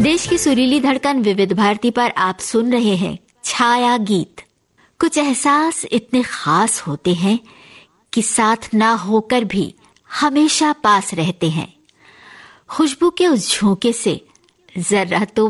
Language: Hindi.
देश की सुरीली धड़कन विविध भारती पर आप सुन रहे हैं छाया गीत। कुछ एहसास इतने खास होते हैं कि साथ ना होकर भी हमेशा पास रहते हैं। खुशबू के उस झोंके से जरा तो